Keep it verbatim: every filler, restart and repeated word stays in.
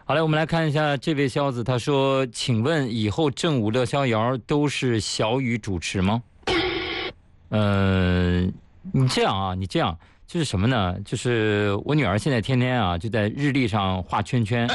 好嘞，我们来看一下这位肖子，他说：“请问以后正午乐逍遥都是小雨主持吗？”嗯、呃，你这样啊，你这样就是什么呢？就是我女儿现在天天啊就在日历上画圈圈。